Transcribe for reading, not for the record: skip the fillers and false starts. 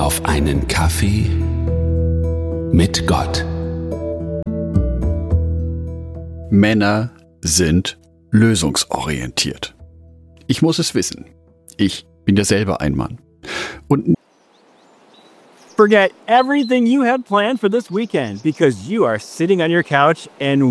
auf einen Kaffee mit Gott. Männer sind lösungsorientiert. Ich muss es wissen. Ich bin ja selber ein Mann. Und Forget everything you had planned for this weekend because you are sitting on your couch and